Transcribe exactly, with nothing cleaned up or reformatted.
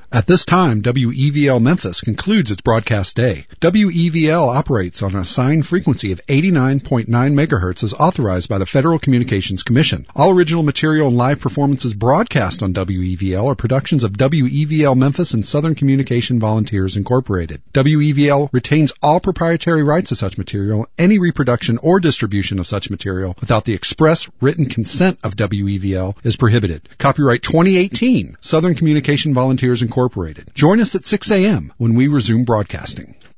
At this time, W E V L Memphis concludes its broadcast day. W E V L operates on an assigned frequency of eighty-nine point nine megahertz as authorized by the Federal Communications Commission. All original material and live performances broadcast on W E V L are productions of W E V L Memphis and Southern Communication Volunteers Incorporated. W E V L retains all proprietary rights to such material. Any reproduction or distribution of such material without the express written consent of W E V L is prohibited. Copyright twenty eighteen, Southern Communication Volunteers Incorporated. Join us at six a.m. when we resume broadcasting.